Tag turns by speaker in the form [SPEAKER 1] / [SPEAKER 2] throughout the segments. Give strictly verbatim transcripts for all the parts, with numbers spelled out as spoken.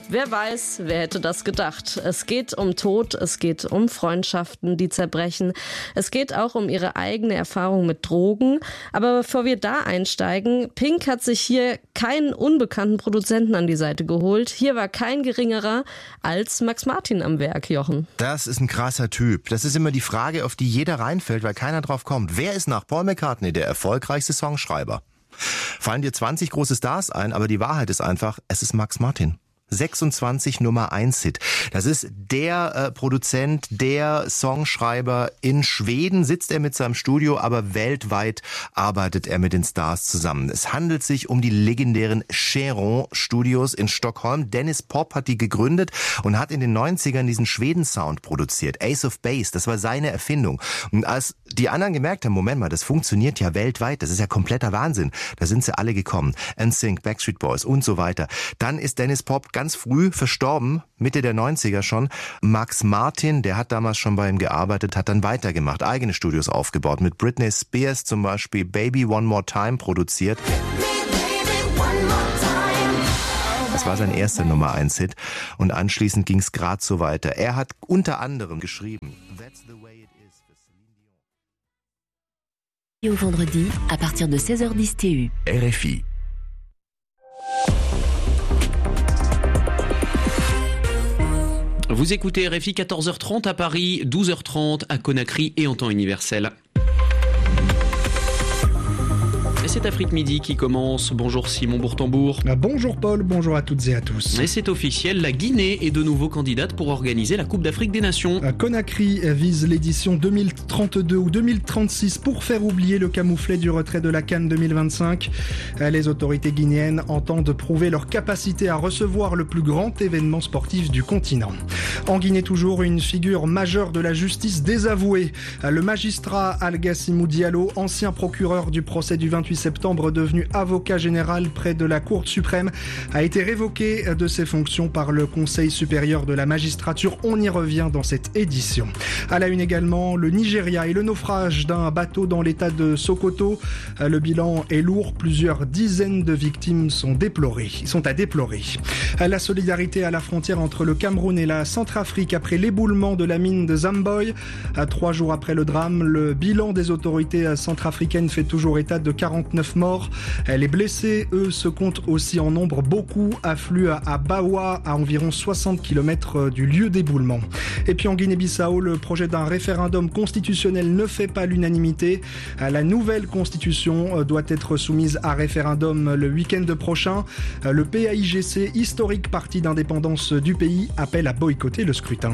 [SPEAKER 1] Wer weiß, wer hätte das gedacht? Es geht um Tod, es geht um Freundschaften, die zerbrechen. Es geht auch um ihre eigene Erfahrung mit Drogen. Aber bevor wir da einsteigen, Pink hat sich hier keinen unbekannten Produzenten an die Seite geholt. Hier war kein geringerer als Max Martin am Werk, Jochen.
[SPEAKER 2] Das ist ein krasser Typ. Das ist immer die Frage, auf die jeder reinfällt, weil keiner drauf kommt. Wer ist nach Paul McCartney der erfolgreichste Songschreiber? Fallen dir zwanzig große Stars ein, aber die Wahrheit ist einfach, es ist Max Martin. sechsundzwanzig Nummer eins Hit. Das ist der äh, Produzent, der Songschreiber. In Schweden sitzt er mit seinem Studio, aber weltweit arbeitet er mit den Stars zusammen. Es handelt sich um die legendären Cheiron Studios in Stockholm. Dennis Pop hat die gegründet und hat in den neunzigern diesen Schweden-Sound produziert. Ace of Base, das war seine Erfindung. Und als die anderen gemerkt haben, Moment mal, das funktioniert ja weltweit, das ist ja kompletter Wahnsinn, da sind sie alle gekommen. N Sync, Backstreet Boys und so weiter. Dann ist Dennis Pop ganz früh verstorben, Mitte der neunziger schon. Max Martin, der hat damals schon bei ihm gearbeitet, hat dann weitergemacht, eigene Studios aufgebaut, mit Britney Spears zum Beispiel Baby One More Time produziert. Das war sein erster Nummer eins Hit und anschließend ging es gerade so weiter. Er hat unter anderem geschrieben That's the way it is für Celine
[SPEAKER 3] Dion. Au vendredi, à partir de seize heures dix T U.
[SPEAKER 2] R F I.
[SPEAKER 4] Vous écoutez R F I, quatorze heures trente à Paris, douze heures trente à Conakry et en temps universel. Et c'est Afrique Midi qui commence. Bonjour Simon Bourtambour.
[SPEAKER 5] Bonjour Paul, bonjour à toutes et à tous.
[SPEAKER 4] Et c'est officiel, la Guinée est de nouveau candidate pour organiser la Coupe d'Afrique des Nations.
[SPEAKER 5] Conakry vise l'édition deux mille trente-deux ou deux mille trente-six pour faire oublier le camouflet du retrait de la CAN deux mille vingt-cinq. Les autorités guinéennes entendent prouver leur capacité à recevoir le plus grand événement sportif du continent. En Guinée toujours, une figure majeure de la justice désavouée. Le magistrat Algassimou Diallo, ancien procureur du procès du vingt-huit septembre, devenu avocat général près de la Cour suprême, a été révoqué de ses fonctions par le Conseil supérieur de la magistrature. On y revient dans cette édition. À la une également, le Nigeria et le naufrage d'un bateau dans l'état de Sokoto. Le bilan est lourd, plusieurs dizaines de victimes sont déplorées, sont à déplorer. La solidarité à la frontière entre le Cameroun et la Centrafrique après l'éboulement de la mine de Zamboy. Trois jours après le drame, le bilan des autorités centrafricaines fait toujours état de quarante-neuf morts. Les blessés, eux, se comptent aussi en nombre. Beaucoup affluent à Bawa, à environ soixante kilomètres du lieu d'éboulement. Et puis en Guinée-Bissau, le projet d'un référendum constitutionnel ne fait pas l'unanimité. La nouvelle constitution doit être soumise à référendum le week-end prochain. Le P A I G C, historique parti d'indépendance du pays, appelle à boycotter le scrutin.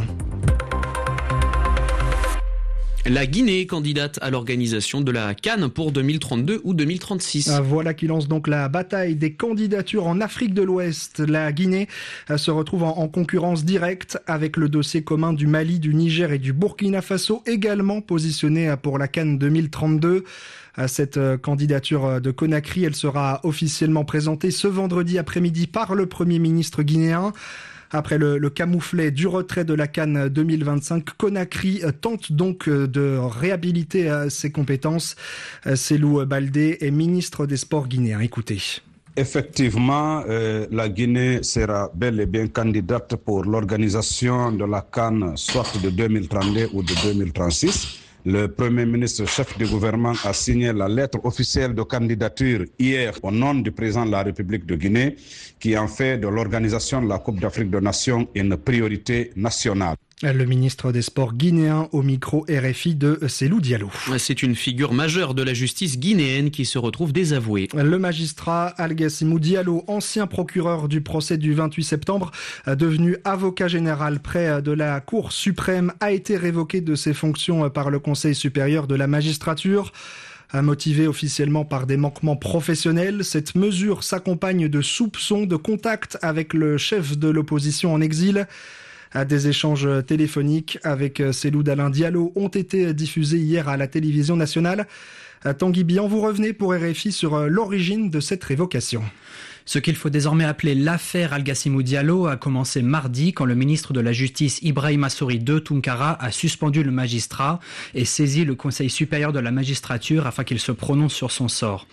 [SPEAKER 4] La Guinée est candidate à l'organisation de la CAN pour deux mille trente-deux ou deux mille trente-six.
[SPEAKER 5] Voilà qui lance donc la bataille des candidatures en Afrique de l'Ouest. La Guinée se retrouve en concurrence directe avec le dossier commun du Mali, du Niger et du Burkina Faso, également positionné pour la CAN deux mille trente-deux. Cette candidature de Conakry, elle sera officiellement présentée ce vendredi après-midi par le Premier ministre guinéen. Après le, le camouflet du retrait de la CAN deux mille vingt-cinq, Conakry tente donc de réhabiliter ses compétences. Cellou Baldé est ministre des Sports guinéens. Écoutez.
[SPEAKER 6] Effectivement, euh, la Guinée sera bel et bien candidate pour l'organisation de la CAN soit de deux mille trente-deux ou de deux mille trente-six. Le Premier ministre, chef du gouvernement, a signé la lettre officielle de candidature hier au nom du président de la République de Guinée, qui en fait de l'organisation de la Coupe d'Afrique des Nations une priorité nationale.
[SPEAKER 5] Le ministre des Sports guinéen au micro R F I de Cellou Diallo.
[SPEAKER 4] C'est une figure majeure de la justice guinéenne qui se retrouve désavouée.
[SPEAKER 5] Le magistrat Algassimou Diallo, ancien procureur du procès du vingt-huit septembre, devenu avocat général près de la Cour suprême, a été révoqué de ses fonctions par le Conseil supérieur de la magistrature. Motivé officiellement par des manquements professionnels, cette mesure s'accompagne de soupçons de contact avec le chef de l'opposition en exil. Des échanges téléphoniques avec Cellou Dalein Diallo ont été diffusés hier à la télévision nationale. Tanguy Bian, vous revenez pour R F I sur l'origine de cette révocation.
[SPEAKER 7] Ce qu'il faut désormais appeler l'affaire Algassimou Diallo a commencé mardi quand le ministre de la Justice Ibrahima Sory deux Tounkara a suspendu le magistrat et saisi le Conseil supérieur de la magistrature afin qu'il se prononce sur son sort.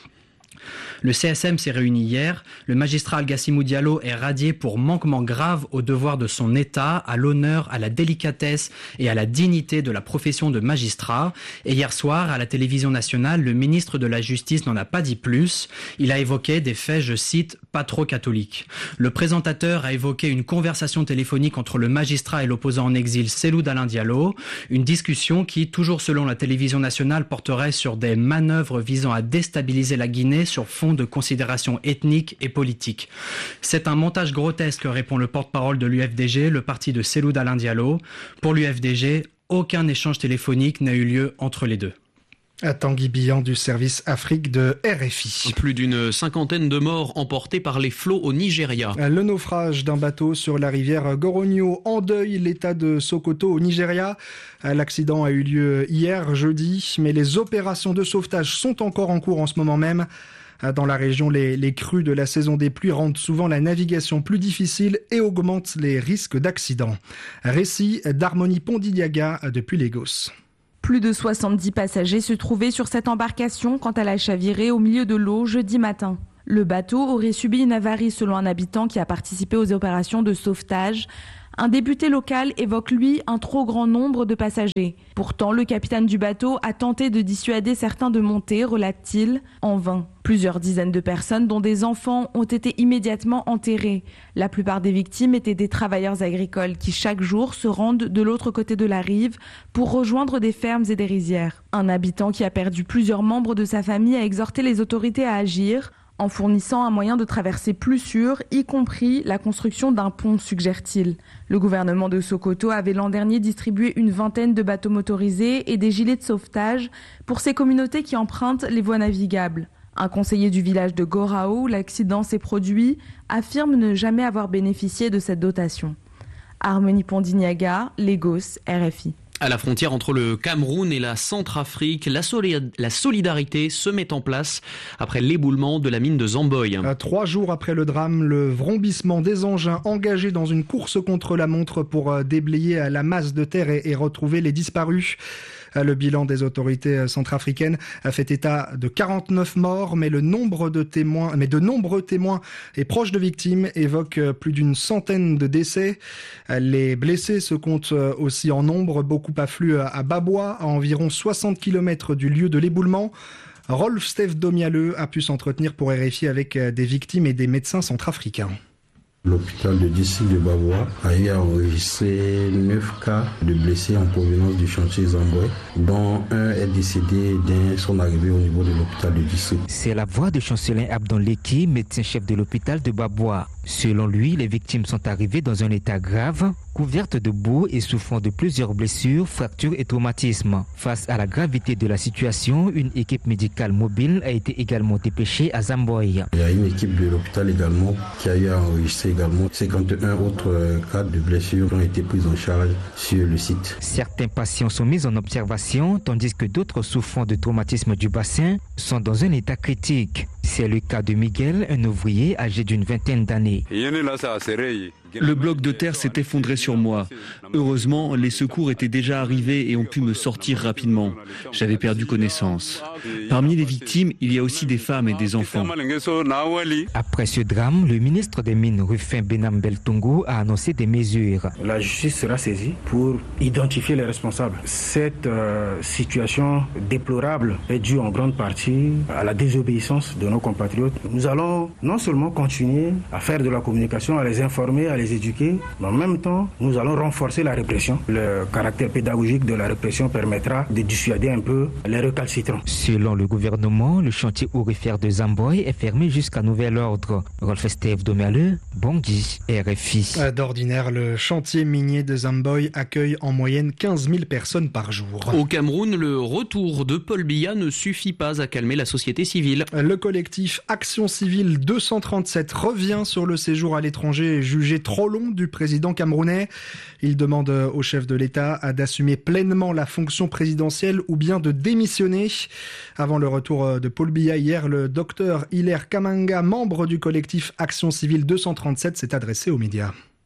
[SPEAKER 7] Le C S M s'est réuni hier. Le magistrat Al-Gassimou Diallo est radié pour manquement grave au devoir de son État, à l'honneur, à la délicatesse et à la dignité de la profession de magistrat. Et hier soir, à la télévision nationale, le ministre de la Justice n'en a pas dit plus. Il a évoqué des faits, je cite, pas trop catholiques. Le présentateur a évoqué une conversation téléphonique entre le magistrat et l'opposant en exil Cellou Dalein Diallo. Une discussion qui, toujours selon la télévision nationale, porterait sur des manœuvres visant à déstabiliser la Guinée sur fond de considérations ethniques et politiques. C'est un montage grotesque, répond le porte-parole de l'U F D G, le parti de Cellou Dalein Diallo. Pour l'U F D G, aucun échange téléphonique n'a eu lieu entre les deux.
[SPEAKER 5] Tanguy Billan du service Afrique de R F I.
[SPEAKER 4] Plus d'une cinquantaine de morts emportés par les flots au Nigeria.
[SPEAKER 5] Le naufrage d'un bateau sur la rivière Goronyo endeuille l'état de Sokoto au Nigeria. L'accident a eu lieu hier, jeudi, mais les opérations de sauvetage sont encore en cours en ce moment même. Dans la région, les, les crues de la saison des pluies rendent souvent la navigation plus difficile et augmentent les risques d'accidents. Récit d'Harmonie Pondigliaga depuis Lagos.
[SPEAKER 8] Plus de soixante-dix passagers se trouvaient sur cette embarcation quand elle a chaviré au milieu de l'eau jeudi matin. Le bateau aurait subi une avarie selon un habitant qui a participé aux opérations de sauvetage. Un député local évoque, lui, un trop grand nombre de passagers. Pourtant, le capitaine du bateau a tenté de dissuader certains de monter, relate-t-il, en vain. Plusieurs dizaines de personnes, dont des enfants, ont été immédiatement enterrées. La plupart des victimes étaient des travailleurs agricoles qui, chaque jour, se rendent de l'autre côté de la rive pour rejoindre des fermes et des rizières. Un habitant qui a perdu plusieurs membres de sa famille a exhorté les autorités à agir en fournissant un moyen de traverser plus sûr, y compris la construction d'un pont, suggère-t-il. Le gouvernement de Sokoto avait l'an dernier distribué une vingtaine de bateaux motorisés et des gilets de sauvetage pour ces communautés qui empruntent les voies navigables. Un conseiller du village de Gorao, où l'accident s'est produit, affirme ne jamais avoir bénéficié de cette dotation. Harmonie Pondigliaga, Lagos, R F I.
[SPEAKER 4] À la frontière entre le Cameroun et la Centrafrique, la, soli- la solidarité se met en place après l'éboulement de la mine de Zamboy.
[SPEAKER 5] Trois jours après le drame, le vrombissement des engins engagés dans une course contre la montre pour déblayer la masse de terre et, et retrouver les disparus. Le bilan des autorités centrafricaines a fait état de quarante-neuf morts, mais le nombre de témoins, mais de nombreux témoins et proches de victimes évoquent plus d'une centaine de décès. Les blessés se comptent aussi en nombre, beaucoup affluent à Babwa, à environ soixante kilomètres du lieu de l'éboulement. Rolf Steve Domialeux a pu s'entretenir pour R F I avec des victimes et des médecins centrafricains.
[SPEAKER 9] L'hôpital de district de Babwa a eu à enregistrer neuf cas de blessés en provenance du chantier Zamboy, dont un est décédé dès son arrivée au niveau de l'hôpital de district.
[SPEAKER 10] C'est la voix de Chancelin Abdon Leki, médecin-chef de l'hôpital de Babwa. Selon lui, les victimes sont arrivées dans un état grave, couvertes de boue et souffrant de plusieurs blessures, fractures et traumatismes. Face à la gravité de la situation, une équipe médicale mobile a été également dépêchée à Zamboy.
[SPEAKER 9] Il y a une équipe de l'hôpital également qui a eu à enregistrer également cinquante et un autres cas de blessures qui ont été prises en charge sur le site.
[SPEAKER 10] Certains patients sont mis en observation, tandis que d'autres souffrant de traumatisme du bassin sont dans un état critique. C'est le cas de Miguel, un ouvrier âgé d'une vingtaine d'années.
[SPEAKER 11] Le bloc de terre s'est effondré sur moi. Heureusement, les secours étaient déjà arrivés et ont pu me sortir rapidement. J'avais perdu connaissance. Parmi les victimes, il y a aussi des femmes et des enfants.
[SPEAKER 10] Après ce drame, le ministre des Mines, Rufin Benambel Tungu, a annoncé des mesures.
[SPEAKER 12] La justice sera saisie pour identifier les responsables. Cette euh, situation déplorable est due en grande partie à la désobéissance de nos compatriotes. Nous allons non seulement continuer à faire de la communication, à les informer, à les éduquer, mais en même temps, nous allons renforcer la répression. Le caractère pédagogique de la répression permettra de dissuader un peu les récalcitrants.
[SPEAKER 10] Selon le gouvernement, le chantier aurifère de Zamboy est fermé jusqu'à nouvel ordre. Rolf Steve Domialeux, Bangui, R F I.
[SPEAKER 5] D'ordinaire, le chantier minier de Zamboy accueille en moyenne quinze mille personnes par jour.
[SPEAKER 4] Au Cameroun, le retour de Paul Biya ne suffit pas à calmer la société civile.
[SPEAKER 5] Le collectif Action Civile deux cent trente-sept revient sur le séjour à l'étranger jugé trop long du président camerounais. Il demande au chef de l'État d'assumer pleinement la fonction présidentielle ou bien de démissionner. Avant le retour de Paul Biya hier, le docteur Hilaire Kamanga, membre du collectif Action Civile deux cent trente-sept, s'est adressé aux médias.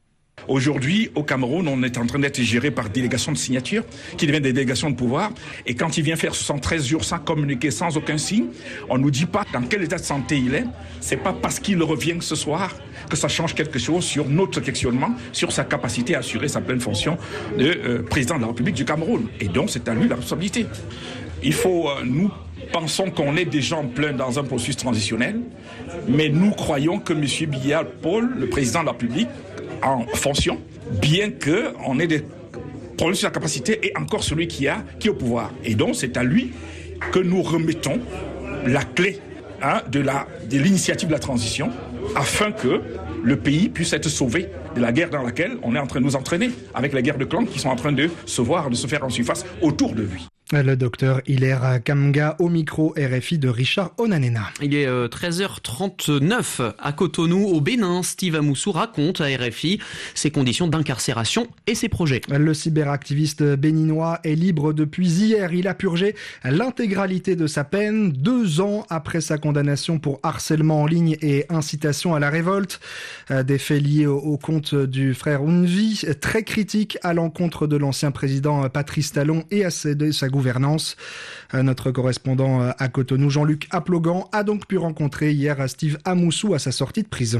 [SPEAKER 13] Aujourd'hui, au Cameroun, on est en train d'être géré par délégations de signature, qui deviennent des délégations de pouvoir. Et quand il vient faire soixante-treize jours sans communiquer, sans aucun signe, on ne nous dit pas dans quel état de santé il est. C'est pas parce qu'il revient ce soir que ça change quelque chose sur notre questionnement, sur sa capacité à assurer sa pleine fonction de euh, président de la République du Cameroun. Et donc, c'est à lui la responsabilité. Il faut, euh, nous pensons qu'on est déjà en plein dans un processus transitionnel, mais nous croyons que M. Biya Paul, le président de la République, en fonction, bien qu'on ait des problèmes sur la capacité, et encore celui qui, a, qui est au pouvoir. Et donc, c'est à lui que nous remettons la clé hein, de, la, de l'initiative de la transition, afin que le pays puisse être sauvé de la guerre dans laquelle on est en train de nous entraîner, avec les guerres de clans qui sont en train de se voir, de se faire en surface autour de lui.
[SPEAKER 5] Le docteur Hilaire Kamga au micro R F I de Richard Onanena.
[SPEAKER 4] Il est euh, treize heures trente-neuf à Cotonou, au Bénin. Steve Amoussou raconte à R F I ses conditions d'incarcération et ses projets.
[SPEAKER 5] Le cyberactiviste béninois est libre depuis hier. Il a purgé l'intégralité de sa peine, deux ans après sa condamnation pour harcèlement en ligne et incitation à la révolte. Des faits liés au, au compte du frère Unvi, très critique à l'encontre de l'ancien président Patrice Talon et à sa gouvernance. gouvernance. Notre correspondant à Cotonou, Jean-Luc Aplogan, a donc pu rencontrer hier Steve Amoussou à sa sortie de prison.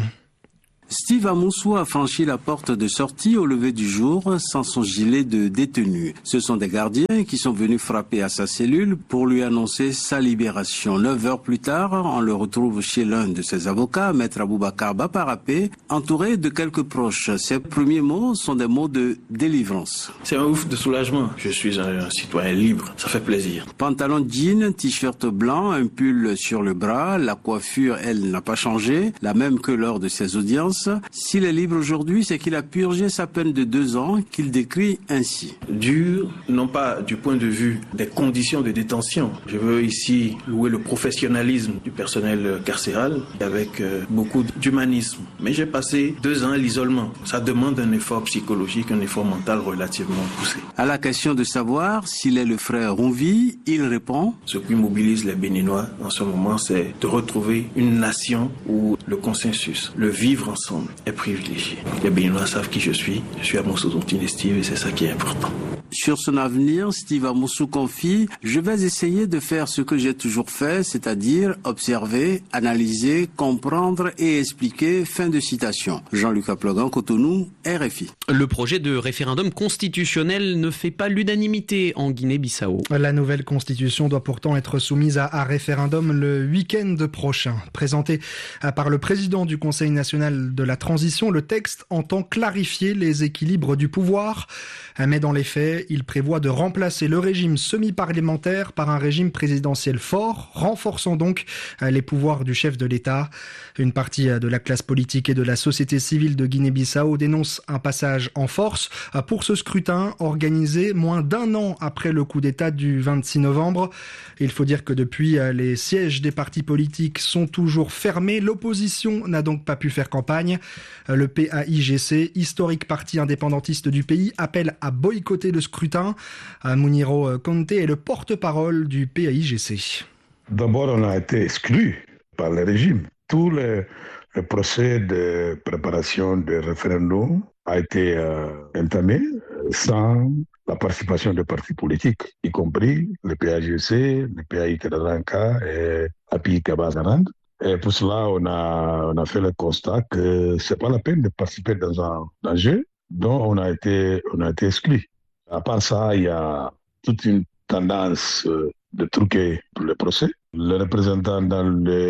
[SPEAKER 14] Steve Amoussou a franchi la porte de sortie au lever du jour sans son gilet de détenu. Ce sont des gardiens qui sont venus frapper à sa cellule pour lui annoncer sa libération. Neuf heures plus tard, on le retrouve chez l'un de ses avocats, Maître Aboubakar Baparapé, entouré de quelques proches. Ses premiers mots sont des mots de délivrance.
[SPEAKER 15] C'est un ouf de soulagement. Je suis un citoyen libre. Ça fait plaisir.
[SPEAKER 14] Pantalon jean, t-shirt blanc, un pull sur le bras. La coiffure, elle, n'a pas changé. La même que lors de ses audiences. S'il est libre aujourd'hui, c'est qu'il a purgé sa peine de deux ans, qu'il décrit ainsi.
[SPEAKER 15] Dur, non pas du point de vue des conditions de détention. Je veux ici louer le professionnalisme du personnel carcéral avec euh, beaucoup d'humanisme. Mais j'ai passé deux ans à l'isolement. Ça demande un effort psychologique, un effort mental relativement poussé.
[SPEAKER 14] À la question de savoir s'il est le frère Ronvi, il répond:
[SPEAKER 15] ce qui mobilise les Béninois en ce moment, c'est de retrouver une nation où le consensus, le vivre ensemble, est privilégié. Les Béninois savent qui je suis. Je suis Amoussou Tontine Steve et c'est ça qui est important.
[SPEAKER 14] Sur son avenir, Steve Amoussou confie: je vais essayer de faire ce que j'ai toujours fait, c'est-à-dire observer, analyser, comprendre et expliquer. Fin de citation. Jean-Luc Aplogan, Cotonou, R F I.
[SPEAKER 4] Le projet de référendum constitutionnel ne fait pas l'unanimité en Guinée-Bissau.
[SPEAKER 5] La nouvelle constitution doit pourtant être soumise à, à référendum le week-end prochain. Présenté par le président du Conseil national de la transition, le texte entend clarifier les équilibres du pouvoir. Mais dans les faits, il prévoit de remplacer le régime semi-parlementaire par un régime présidentiel fort, renforçant donc les pouvoirs du chef de l'État. Une partie de la classe politique et de la société civile de Guinée-Bissau dénonce un passage en force pour ce scrutin organisé moins d'un an après le coup d'État du vingt-six novembre. Il faut dire que depuis, les sièges des partis politiques sont toujours fermés. L'opposition n'a donc pas pu faire campagne. Le P A I G C, historique parti indépendantiste du pays, appelle à boycotter le scrutin. Mouniro Conte est le porte-parole du P A I G C.
[SPEAKER 16] D'abord, on a été exclus par le régime. Tout le, le procès de préparation des référendums a été euh, entamé sans la participation des partis politiques, y compris le P A I G C, le P A I Kadaranka et A P I Kabazarand. Et pour cela, on a, on a fait le constat que c'est pas la peine de participer dans un, dans un jeu dont on a été, on a été exclu. À part ça, il y a toute une tendance de truquer pour le procès. Les représentants dans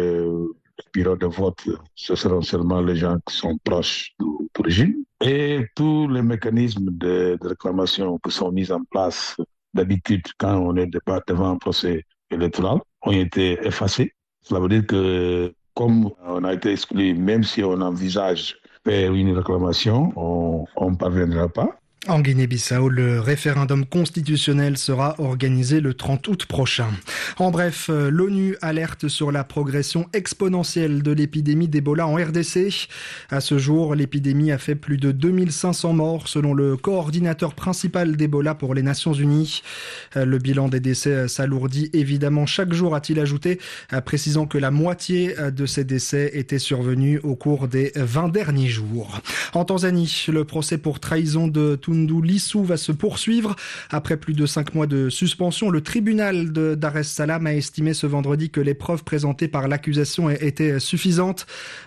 [SPEAKER 16] le bureau de vote, ce seront seulement les gens qui sont proches du, du régime. Et tous les mécanismes de, de réclamation qui sont mis en place d'habitude quand on est devant un procès électoral ont été effacés. Cela veut dire que comme on a été exclu, même si on envisage faire une réclamation, on ne parviendra pas.
[SPEAKER 5] En Guinée-Bissau, le référendum constitutionnel sera organisé le trente août prochain. En bref, l'ONU alerte sur la progression exponentielle de l'épidémie d'Ebola en R D C. À ce jour, l'épidémie a fait plus de deux mille cinq cents morts selon le coordinateur principal d'Ebola pour les Nations Unies. Le bilan des décès s'alourdit évidemment chaque jour, a-t-il ajouté, précisant que la moitié de ces décès étaient survenus au cours des vingt derniers jours. En Tanzanie, le procès pour trahison de Tundu Lissu va se poursuivre. Après plus de cinq mois de suspension, le tribunal de Dar es Salaam a estimé ce vendredi que les preuves présentées par l'accusation étaient suffisantes.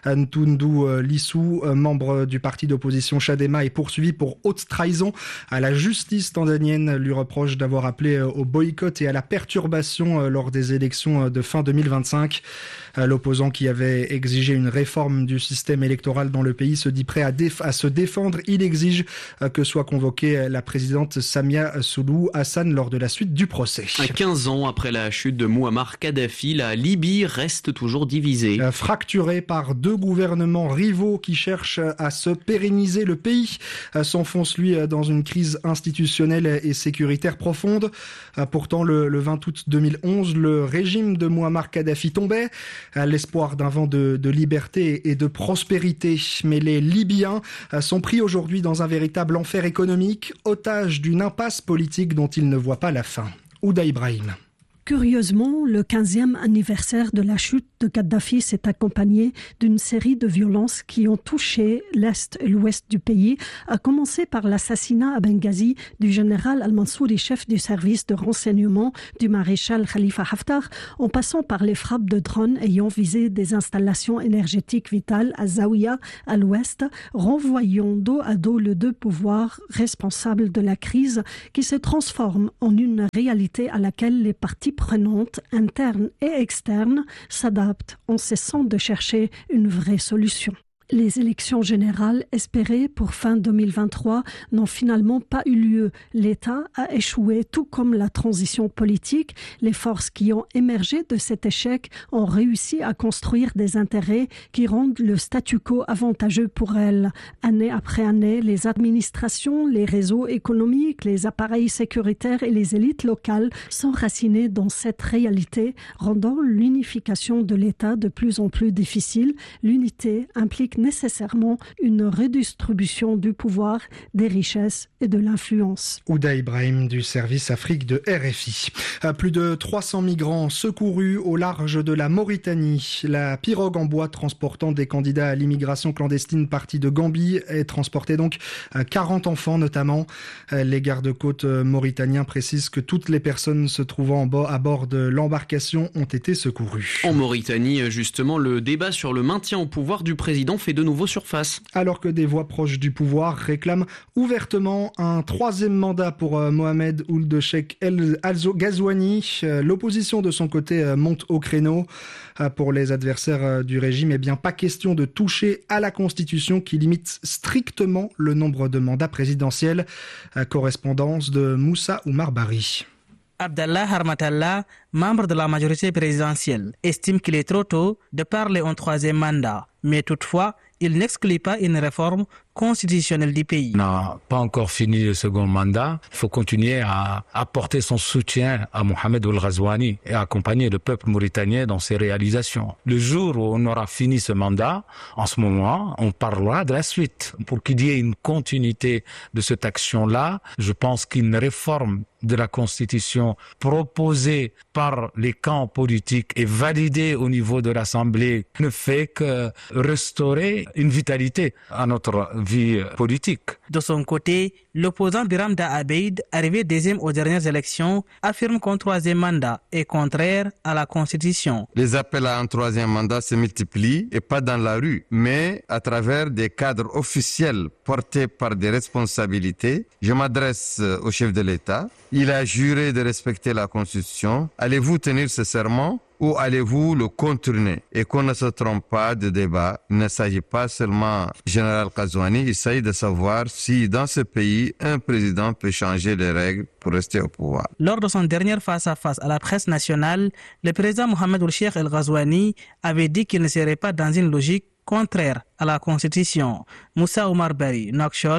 [SPEAKER 5] Tundu Lissu, membre du parti d'opposition Chadema, est poursuivi pour haute trahison. La justice tanzanienne lui reproche d'avoir appelé au boycott et à la perturbation lors des élections de fin deux mille vingt-cinq. L'opposant, qui avait exigé une réforme du système électoral dans le pays, se dit prêt à, déf- à se défendre. Il exige que soit convoquée la présidente Samia Suluhu Hassan lors de la suite du procès.
[SPEAKER 4] À quinze ans après la chute de Mouammar Kadhafi, la Libye reste toujours divisée.
[SPEAKER 5] Fracturée par deux gouvernements rivaux qui cherchent à se pérenniser, le pays s'enfonce, lui, dans une crise institutionnelle et sécuritaire profonde. Pourtant, le, le vingt août deux mille onze, le régime de Mouammar Kadhafi tombait, à l'espoir d'un vent de, de liberté et de prospérité. Mais les Libyens sont pris aujourd'hui dans un véritable enfer économique, otages d'une impasse politique dont ils ne voient pas la fin. Ouda Ibrahim.
[SPEAKER 17] Curieusement, le quinzième anniversaire de la chute de Kadhafi s'est accompagné d'une série de violences qui ont touché l'Est et l'Ouest du pays, à commencer par l'assassinat à Benghazi du général Al-Mansouri, chef du service de renseignement du maréchal Khalifa Haftar, en passant par les frappes de drones ayant visé des installations énergétiques vitales à Zawiya, à l'Ouest, renvoyant dos à dos les deux pouvoirs responsables de la crise qui se transforme en une réalité à laquelle les parties prenantes, internes et externes, s'adaptent en cessant de chercher une vraie solution. Les élections générales espérées pour fin deux mille vingt-trois n'ont finalement pas eu lieu. L'État a échoué, tout comme la transition politique. Les forces qui ont émergé de cet échec ont réussi à construire des intérêts qui rendent le statu quo avantageux pour elles. Année après année, les administrations, les réseaux économiques, les appareils sécuritaires et les élites locales sont racinés dans cette réalité, rendant l'unification de l'État de plus en plus difficile. L'unité implique nécessairement une redistribution du pouvoir, des richesses et de l'influence.
[SPEAKER 5] Ouda Ibrahim du service Afrique de R F I. À plus de trois cents migrants secourus au large de la Mauritanie. La pirogue en bois transportant des candidats à l'immigration clandestine partis de Gambie est transportée donc quarante enfants notamment. Les gardes-côtes mauritaniens précisent que toutes les personnes se trouvant à bord de l'embarcation ont été secourues.
[SPEAKER 4] En Mauritanie, justement, le débat sur le maintien au pouvoir du président fait de nouveau surface.
[SPEAKER 5] Alors que des voix proches du pouvoir réclament ouvertement un troisième mandat pour Mohamed Ould Cheikh El Ghazouani, l'opposition de son côté monte au créneau. Pour les adversaires du régime, eh bien pas question de toucher à la Constitution qui limite strictement le nombre de mandats présidentiels. Correspondance de Moussa Oumar Bari.
[SPEAKER 18] Abdallah Harmatallah, membre de la majorité présidentielle, estime qu'il est trop tôt de parler en troisième mandat. Mais toutefois, il n'exclut pas une réforme constitutionnelle du pays.
[SPEAKER 19] On n'a pas encore fini le second mandat. Il faut continuer à apporter son soutien à Mohamed Ould Ghazouani et accompagner le peuple mauritanien dans ses réalisations. Le jour où on aura fini ce mandat, en ce moment, on parlera de la suite. Pour qu'il y ait une continuité de cette action-là, je pense qu'une réforme de la Constitution proposée par les camps politiques et validée au niveau de l'Assemblée ne fait que restaurer une vitalité à notre vie politique.
[SPEAKER 18] De son côté, l'opposant Biram Da Abeid, arrivé deuxième aux dernières élections, affirme qu'un troisième mandat est contraire à la Constitution.
[SPEAKER 20] Les appels à un troisième mandat se multiplient, et pas dans la rue, mais à travers des cadres officiels portés par des responsabilités. Je m'adresse au chef de l'État. Il a juré de respecter la Constitution. Allez-vous tenir ce serment ou allez-vous le contourner? Et qu'on ne se trompe pas de débat. Il ne s'agit pas seulement du général Ghazouani, il s'agit de savoir si dans ce pays, un président peut changer les règles pour rester au pouvoir.
[SPEAKER 18] Lors de son dernier face-à-face à la presse nationale, le président Mohamed Ould Cheikh El Ghazouani avait dit qu'il ne serait pas dans une logique contraire à la Constitution. Moussa Oumar Bari, Nouakchott,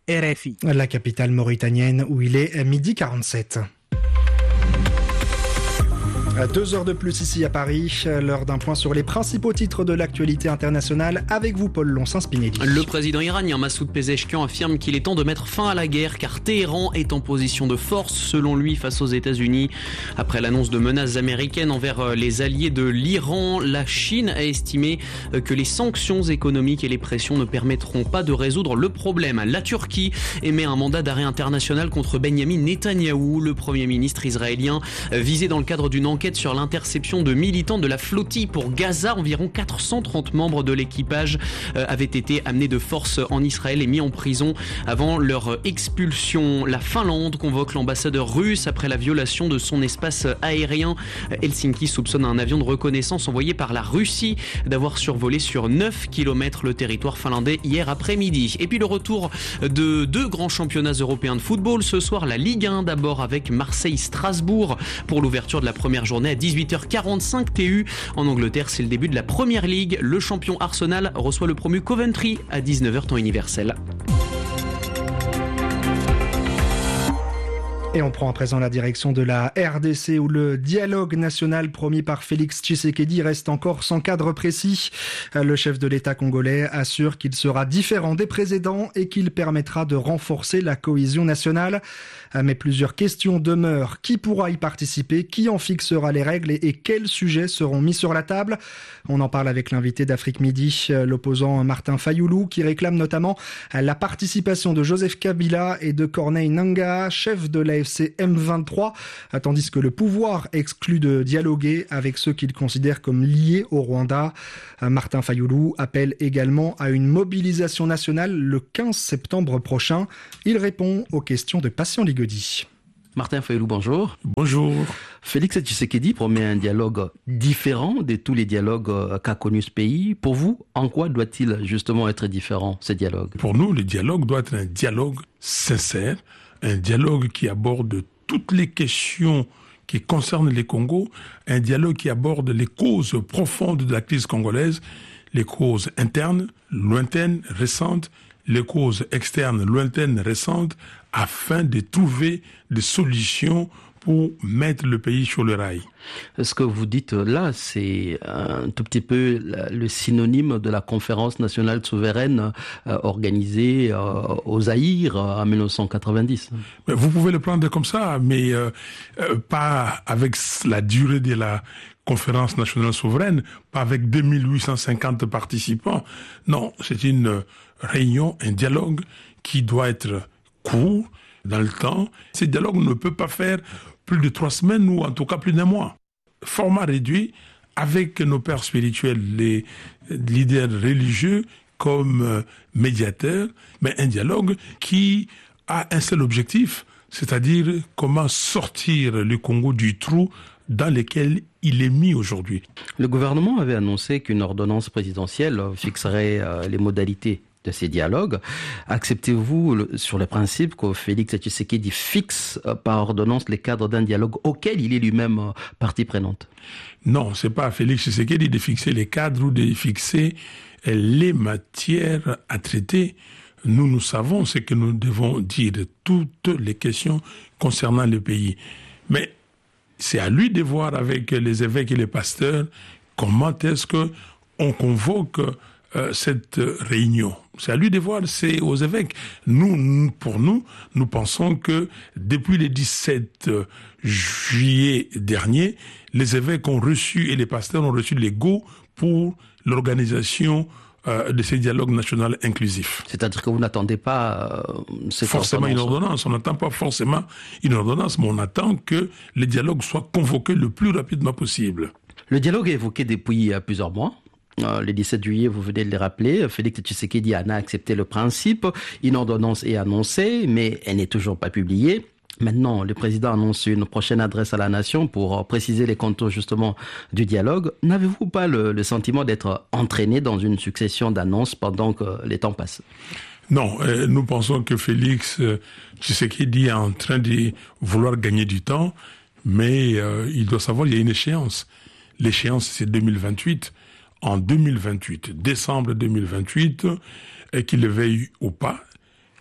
[SPEAKER 18] R F I.
[SPEAKER 5] La capitale mauritanienne où il est midi quarante-sept. Deux heures de plus ici à Paris, l'heure d'un point sur les principaux titres de l'actualité internationale avec vous Paul Lonsin-Spinelli.
[SPEAKER 4] Le président iranien Massoud Pezeshkian affirme qu'il est temps de mettre fin à la guerre car Téhéran est en position de force selon lui face aux États-Unis. Après l'annonce de menaces américaines envers les alliés de l'Iran, la Chine a estimé que les sanctions économiques et les pressions ne permettront pas de résoudre le problème. La Turquie émet un mandat d'arrêt international contre Benyamin Netanyahou, le premier ministre israélien visé dans le cadre d'une enquête sur l'interception de militants de la flottille pour Gaza. Environ quatre cent trente membres de l'équipage avaient été amenés de force en Israël et mis en prison avant leur expulsion. La Finlande convoque l'ambassadeur russe après la violation de son espace aérien. Helsinki soupçonne un avion de reconnaissance envoyé par la Russie d'avoir survolé sur neuf kilomètres le territoire finlandais hier après-midi. Et puis le retour de deux grands championnats européens de football. Ce soir, la Ligue un d'abord avec Marseille-Strasbourg pour l'ouverture de la première journée à dix-huit heures quarante-cinq T U. En Angleterre, c'est le début de la Première Ligue. Le champion Arsenal reçoit le promu Coventry à dix-neuf heures temps universel.
[SPEAKER 5] Et on prend à présent la direction de la R D C où le dialogue national promis par Félix Tshisekedi reste encore sans cadre précis. Le chef de l'État congolais assure qu'il sera différent des précédents et qu'il permettra de renforcer la cohésion nationale. Mais plusieurs questions demeurent. Qui pourra y participer? Qui en fixera les règles et quels sujets seront mis sur la table? On en parle avec l'invité d'Afrique Midi, l'opposant Martin Fayoulou, qui réclame notamment la participation de Joseph Kabila et de Corneille Nangaa, chef de la F C M vingt-trois, tandis que le pouvoir exclut de dialoguer avec ceux qu'il considère comme liés au Rwanda. Martin Fayoulou appelle également à une mobilisation nationale le quinze septembre prochain. Il répond aux questions de Patient Ligodi.
[SPEAKER 21] Martin Fayoulou, bonjour.
[SPEAKER 22] Bonjour.
[SPEAKER 21] Félix Tshisekedi promet un dialogue différent de tous les dialogues qu'a connu ce pays. Pour vous, en quoi doit-il justement être différent, ce dialogue?
[SPEAKER 22] Pour nous, le dialogue doit être un dialogue sincère, un dialogue qui aborde toutes les questions qui concernent les Congos, un dialogue qui aborde les causes profondes de la crise congolaise, les causes internes, lointaines, récentes, les causes externes, lointaines, récentes, afin de trouver des solutions pour mettre le pays sur le rail.
[SPEAKER 21] Ce que vous dites là, c'est un tout petit peu le synonyme de la conférence nationale souveraine euh, organisée euh, au Zaïre en mille neuf cent quatre-vingt-dix.
[SPEAKER 22] Mais vous pouvez le prendre comme ça, mais euh, euh, pas avec la durée de la conférence nationale souveraine, pas avec deux mille huit cent cinquante participants. Non, c'est une réunion, un dialogue qui doit être court dans le temps. Ce dialogue ne peut pas faire plus de trois semaines ou en tout cas plus d'un mois. Format réduit avec nos pères spirituels, les leaders religieux comme médiateurs, mais un dialogue qui a un seul objectif, c'est-à-dire comment sortir le Congo du trou dans lequel il est mis aujourd'hui.
[SPEAKER 21] Le gouvernement avait annoncé qu'une ordonnance présidentielle fixerait euh, les modalités de ces dialogues. Acceptez-vous le, sur le principe que Félix Tshisekedi fixe euh, par ordonnance les cadres d'un dialogue auquel il est lui-même euh, partie prenante?
[SPEAKER 22] Non, c'est pas à Félix Tshisekedi de fixer les cadres ou de fixer euh, les matières à traiter. Nous, nous savons ce que nous devons dire de toutes les questions concernant le pays. Mais c'est à lui de voir avec les évêques et les pasteurs comment est-ce que on convoque euh, cette réunion. C'est à lui de voir, c'est aux évêques. Nous, pour nous, nous pensons que depuis le dix-sept juillet dernier, les évêques ont reçu et les pasteurs ont reçu les go pour l'organisation euh, de ces dialogues nationaux inclusifs.
[SPEAKER 21] C'est-à-dire que vous n'attendez pas euh, cette
[SPEAKER 22] forcément ordonnance. une ordonnance. On n'attend pas forcément une ordonnance, mais on attend que les dialogues soient convoqués le plus rapidement possible.
[SPEAKER 21] Le dialogue est évoqué depuis euh, plusieurs mois. Euh, le dix-sept juillet, vous venez de le rappeler, Félix Tshisekedi en a accepté le principe. Une ordonnance est annoncée, mais elle n'est toujours pas publiée. Maintenant, le président annonce une prochaine adresse à la nation pour préciser les contours justement du dialogue. N'avez-vous pas le, le sentiment d'être entraîné dans une succession d'annonces pendant que les temps passent?
[SPEAKER 22] Non, euh, nous pensons que Félix euh, Tshisekedi est en train de vouloir gagner du temps, mais euh, il doit savoir qu'il y a une échéance. L'échéance, c'est deux mille vingt-huit. En deux mille vingt-huit, décembre deux mille vingt-huit, et qu'il le veuille ou pas,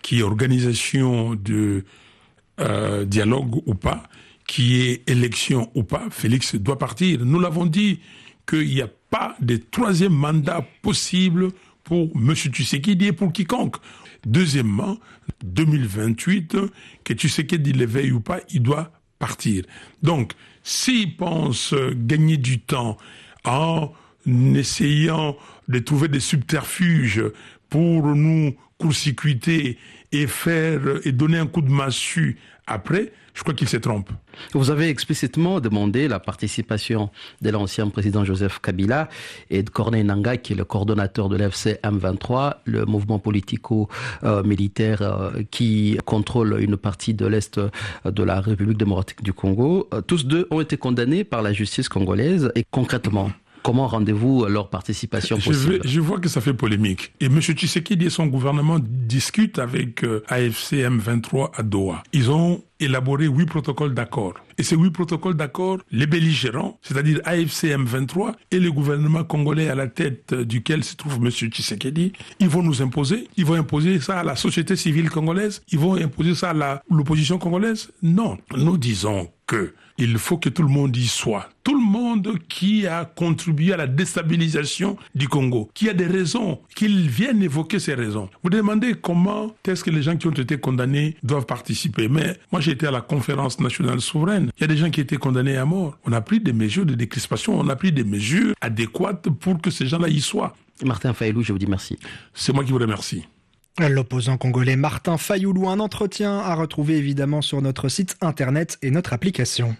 [SPEAKER 22] qui est organisation de euh, dialogue ou pas, qui est élection ou pas, Félix doit partir. Nous l'avons dit qu'il n'y a pas de troisième mandat possible pour M. Tshisekedi et pour quiconque. Deuxièmement, deux mille vingt-huit, que Tshisekedi le veuille ou pas, il doit partir. Donc, s'il pense gagner du temps en essayant de trouver des subterfuges pour nous court-circuiter et faire et donner un coup de massue après, je crois qu'il se trompe.
[SPEAKER 21] Vous avez explicitement demandé la participation de l'ancien président Joseph Kabila et de Corneille Nangaa, qui est le coordonnateur de l'F C M vingt-trois, le mouvement politico-militaire euh, qui contrôle une partie de l'Est de la République démocratique du Congo. Euh, tous deux ont été condamnés par la justice congolaise. Et concrètement, comment rendez-vous leur participation possible?
[SPEAKER 22] je, vais, je vois que ça fait polémique. Et M. Tshisekedi et son gouvernement discutent avec euh, A F C M vingt-trois à Doha. Ils ont élaboré huit protocoles d'accord. Et ces huit protocoles d'accord, les belligérants, c'est-à-dire A F C M vingt-trois et le gouvernement congolais à la tête duquel se trouve M. Tshisekedi, ils vont nous imposer. Ils vont imposer ça à la société civile congolaise. Ils vont imposer ça à la, l'opposition congolaise. Non. Nous disons que il faut que tout le monde y soit. Tout le monde qui a contribué à la déstabilisation du Congo, qui a des raisons, qu'ils viennent évoquer ces raisons. Vous demandez comment est-ce que les gens qui ont été condamnés doivent participer. Mais moi, j'ai été à la conférence nationale souveraine. Il y a des gens qui étaient condamnés à mort. On a pris des mesures de décrispation, on a pris des mesures adéquates pour que ces gens-là y soient.
[SPEAKER 21] Martin Fayoulou, je vous dis merci.
[SPEAKER 22] C'est moi qui vous remercie.
[SPEAKER 5] L'opposant congolais Martin Fayoulou, un entretien à retrouver évidemment sur notre site internet et notre application.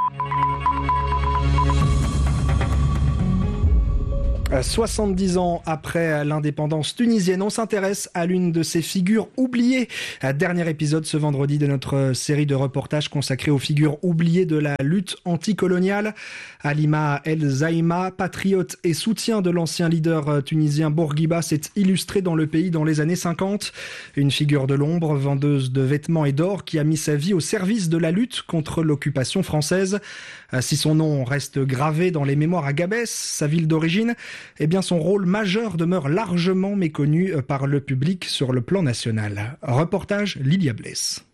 [SPEAKER 5] soixante-dix ans après l'indépendance tunisienne, on s'intéresse à l'une de ces figures oubliées. Dernier épisode ce vendredi de notre série de reportages consacrée aux figures oubliées de la lutte anticoloniale. Halima El Zaïma, patriote et soutien de l'ancien leader tunisien Bourguiba, s'est illustrée dans le pays dans les années cinquante. Une figure de l'ombre, vendeuse de vêtements et d'or, qui a mis sa vie au service de la lutte contre l'occupation française. Si son nom reste gravé dans les mémoires à Gabès, sa ville d'origine, eh bien son rôle majeur demeure largement méconnu par le public sur le plan national. Reportage Lilia Bless.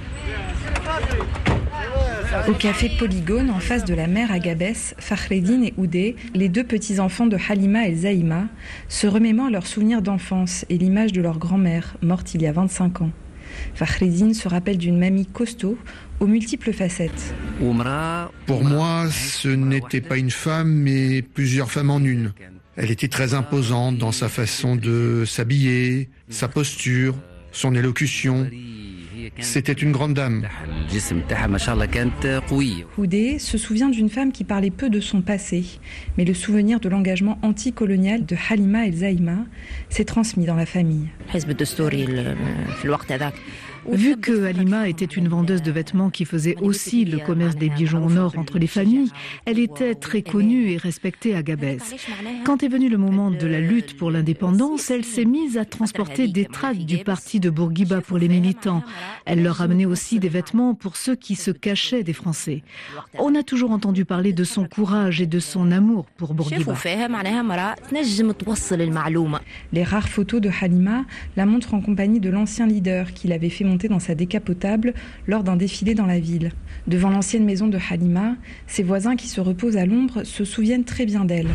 [SPEAKER 1] Au café Polygone, en face de la mer à Gabès, Fakhreddine et Oudé, les deux petits-enfants de Halima El Zaïma, se remémorent leurs souvenirs d'enfance et l'image de leur grand-mère, morte il y a vingt-cinq ans. Fakhreddine se rappelle d'une mamie costaud, aux multiples facettes.
[SPEAKER 3] Pour moi, ce n'était pas une femme, mais plusieurs femmes en une. Elle était très imposante dans sa façon de s'habiller, sa posture, son élocution. C'était une grande dame.
[SPEAKER 1] Oudé se souvient d'une femme qui parlait peu de son passé, mais le souvenir de l'engagement anticolonial de Halima El Zaïma s'est transmis dans la famille.
[SPEAKER 23] Vu que Halima était une vendeuse de vêtements qui faisait aussi le commerce des bijoux en or entre les familles, elle était très connue et respectée à Gabès. Quand est venu le moment de la lutte pour l'indépendance, elle s'est mise à transporter des tracts du parti de Bourguiba pour les militants. Elle leur amenait aussi des vêtements pour ceux qui se cachaient des Français. On a toujours entendu parler de son courage et de son amour pour Bourguiba.
[SPEAKER 1] Les rares photos de Halima la montrent en compagnie de l'ancien leader qui l'avait fait monter dans sa décapotable lors d'un défilé dans la ville. Devant l'ancienne maison de Halima, ses voisins qui se reposent à l'ombre se souviennent très bien d'elle.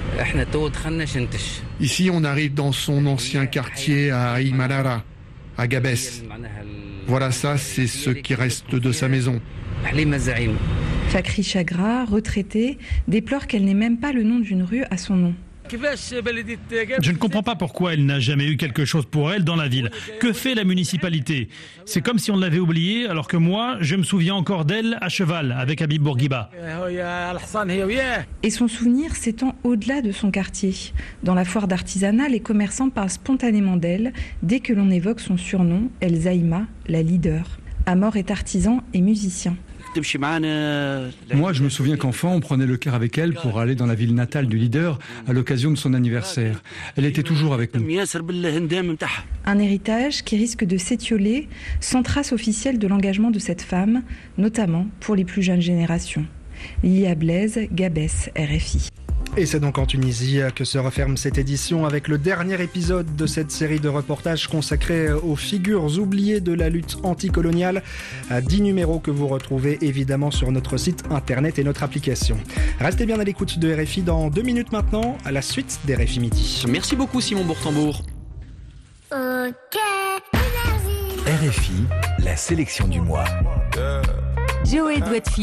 [SPEAKER 3] Ici, on arrive dans son ancien quartier à Imalara, à Gabès. Voilà, ça, c'est ce qui reste de sa maison.
[SPEAKER 1] Fakri Chagra, retraitée, déplore qu'elle n'ait même pas le nom d'une rue à son nom.
[SPEAKER 24] Je ne comprends pas pourquoi elle n'a jamais eu quelque chose pour elle dans la ville. Que fait la municipalité? C'est comme si on l'avait oubliée, alors que moi, je me souviens encore d'elle à cheval avec Habib Bourguiba.
[SPEAKER 1] Et son souvenir s'étend au-delà de son quartier. Dans la foire d'artisanat, les commerçants parlent spontanément d'elle dès que l'on évoque son surnom, El Zaïma, la leader. Amor est artisan et musicien.
[SPEAKER 25] Moi, je me souviens qu'enfant, on prenait le car avec elle pour aller dans la ville natale du leader à l'occasion de son anniversaire. Elle était toujours avec nous.
[SPEAKER 1] Un héritage qui risque de s'étioler sans trace officielle de l'engagement de cette femme, notamment pour les plus jeunes générations. Lilia Blaise, Gabès, R F I.
[SPEAKER 5] Et c'est donc en Tunisie que se referme cette édition avec le dernier épisode de cette série de reportages consacrés aux figures oubliées de la lutte anticoloniale. dix numéros que vous retrouvez évidemment sur notre site internet et notre application. Restez bien à l'écoute de R F I dans deux minutes maintenant, à la suite des R F I Midi.
[SPEAKER 4] Merci beaucoup Simon Bourtambour.
[SPEAKER 2] Ok. R F I, la sélection du mois.
[SPEAKER 6] Joey doit